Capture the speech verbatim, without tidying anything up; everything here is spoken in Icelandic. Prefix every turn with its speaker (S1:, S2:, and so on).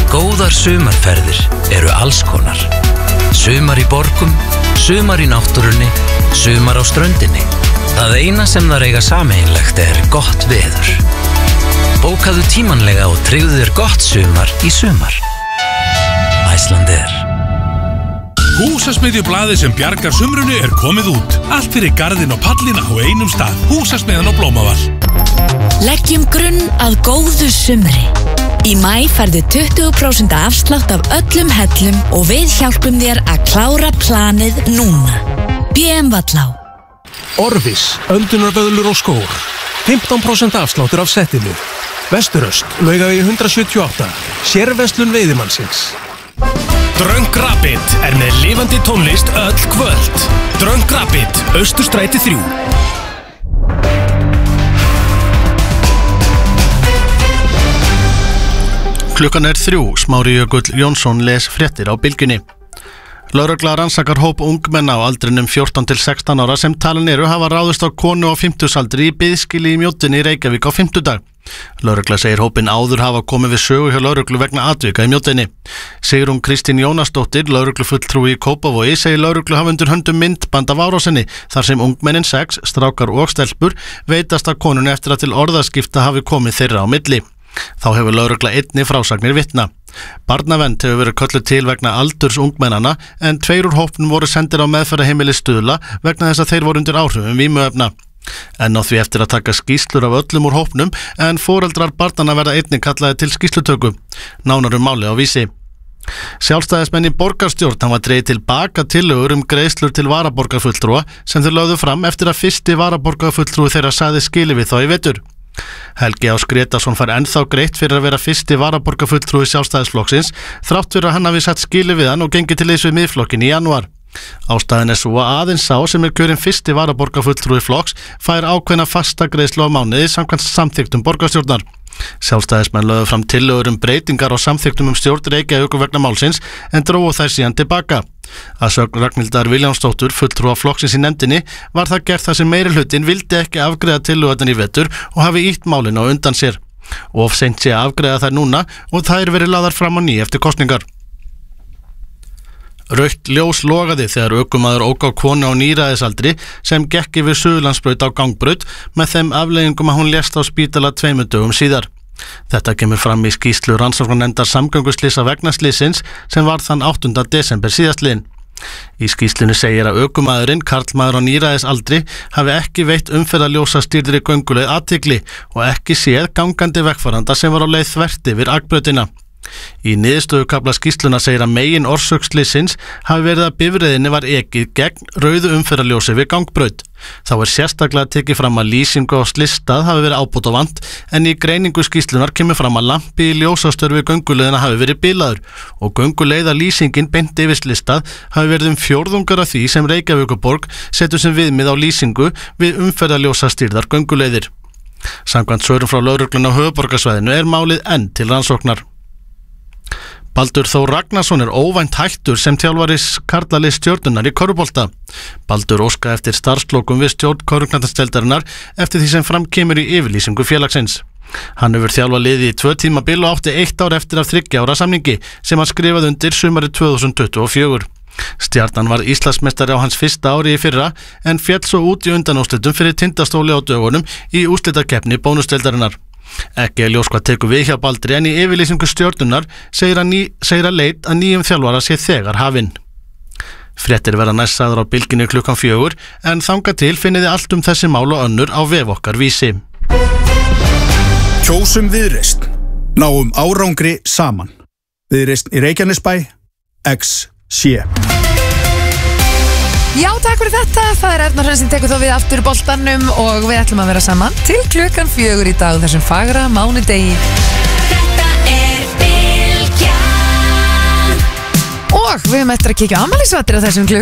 S1: Góðar sumarferðir eru alls konar. Sumar í borgum, sumar í náttúrunni, sumar á ströndinni. Það eina sem það eiga sameiginlegt er gott veður. Bókaðu tímanlega og tryggðu þér gott sumar í sumar. Icelandair.
S2: Húsasmiðjublaðið sem bjargar sumrunu er komið út. Allt fyrir garðinn og pallina á einum stað. Húsasmiðjan og Blómavall.
S3: Leggjum grunn að góðu sumri. Í maí færðu tuttugu prósent afslátt af öllum hellum og við hjálpum þér að klára planið núna. B M Vallá.
S4: Orvis, öndunarvöðlur og skór. fimmtán prósent afsláttur af settinu. Vesturöst, Laugavegi hundrað sjötíu og átta. Sérverslun veiðimannsins.
S5: Dröng Rapid er með lifandi tónlist öll kvöld. Dröng Rapid, Austurstræti þrjú.
S6: Klukkan er þrjú, Smári Jökull Jónsson les fréttir á Bylgjunni. Lögregla rannsakar hóp ungmenna á aldrinum fjórtán til sextán ára sem talin eru hafa ráðist á konu á fimmtugsaldri í biðskýli í Mjóddinni í Reykjavík á fimmtudag. Lögregla segir hópinn áður hafa komið við sögu hjá lögreglu vegna atvika í Mjóddinni. Sigrún Kristín Jónasdóttir, lögreglufulltrúi í Kópavogi, segir lögreglu hafa undir höndum myndband af árásinni þar sem ungmennin sex, strákar og stelpur veitast að konunni eftir að til orðaskipta hafi komið þeirra á milli. Þá hefur lögregla einni frásagnir vitna. Barnavernd hefur verið kölluð til vegna aldurs ungmennana en tveir úr hópnum voru sendir á meðferðarheimili Stuðla vegna þess að þeir voru undir áhrifum vímuefna. En á því eftir að taka skýrslur af öllum úr hópnum en foreldrar barnana verða einnig kallaði til skýrslutöku. Nánar um máli á Vísi. Sjálfstæðismenn í borgarstjórn hafa dregið til baka tillögur um greiðslur til varaborgarfulltrúa sem þeir lögðu fram eftir að fyrsti varaborgarfulltrúi þeirra sagði skilið við þá í vetur. Helgi Ás Gretarsson fær ennþá greitt fyrir að vera fyrsti varaborgarfulltrúi Sjálfstæðisflokksins þrátt fyrir að hann hafi sett skilið við hann og gengið til liðs við Miðflokkinn í janúar. Ástæðan er svo að aðeins sá sem er kjörinn fyrsti varaborgarfulltrúi flokks fær ákveðna fasta greiðslu á mánuði samkvæmt samþykktum borgarstjórnar. Sjálfstæðismenn lögðu fram tillögur um breytingar á samþykktum um stjórn Reykjavíkur vegna málsins en drógu þær síðan tilbaka. Að sögn Ragnhildar Vilhjálmsdóttur, fulltrúa flokksins í nefndinni, var það gert þar sem meirihlutinn vildi ekki afgreiða tillögurnar í vetur og hafi ýtt málinu á undan sér. Of seint sé að afgreiða þær núna og þær verið lagðar fram á ný eftir kosningar. Rautt ljós logaði þegar ökumaður ók á konu á níræðisaldri sem gekk yfir Suðurlandsbraut á gangbraut með þeim afleiðingum að hún lést á spítala tveimur dögum síðar. Þetta kemur fram í skýrslu rannsóknarnefndar samgönguslysa vegna slysins sem var þann áttunda desember síðastliðinn. Í skýrslunni segir að ökumaðurinn, karlmaður á níræðisaldri, hafi ekki veitt umferðarljósa stýrðri gönguleið athygli og ekki séð gangandi vegfaranda sem var á leið þvert yfir akbrautina. Í niðurstöðukafla skýrsluna segir að megin orsök slysins hafi verið að bifreiðinni var ekið gegn rauðu umferðarljósi við gangbraut. Þá er sérstaklega tekið fram að lýsingu á slysstað hafi verið ábótavant en í greiningu skýrslunar kemur fram að lampi í ljósastöð við gönguleiðina hafi verið bilaður og gönguleiða lýsingin beint yfir slysstað hafi verið um fjórðungur af því sem Reykjavíkurborg setur sem viðmið á lýsingu við umferðarljósa stýrðar gönguleiðir. Samkvæmt svörum frá lögreglunni á höfuðborgarsvæðinu er málið enn til rannsóknar. Baldur Þór Ragnarsson er óvænt hættur sem þjálfaris karlalið Stjörnunnar í körfubolta. Baldur óskaði eftir starfslokum við stjórn körfuknattleiksdeildarinnar eftir því sem fram kemur í yfirlýsingu félagsins. Hann hefur þjálfað liðið í tvö tímabil og átti eitt ár eftir af þriggja ára samningi sem hann skrifaði undir sumarið tvö þúsund tuttugu og fjögur. Stjarnan var Íslandsmeistari á hans fyrsta ári í fyrra en féll svo út í undanúrslitum fyrir Tindastóli á dögunum í úrslitakeppni bónusdeildarinnar. Ekki er ljós hvað tekur við hjá Baldri en í yfirlýsingu Stjörnunnar segir að, ný, segir að leit að nýjum þjálfara sé þegar hafinn. Fréttir verða næst sagðar á Bylgjunni klukkan fjögur en þangað til finnið þið allt um þessi mál og önnur á vef okkar Vísi.
S7: Kjósum Viðreisn. Náum árangri saman. Viðreisn í Reykjanesbæ. X C.
S8: Já, takk fyrir þetta. Það er Erna Hrönn sem tekur þó við aftur boltanum og við ætlum að vera saman til klukkan fjögur í dag þessum fagra mánudegi.
S3: Þetta er Bylgjan.
S8: Og við höfum eftir að kíkja á afmælisveislu á þessum klukkan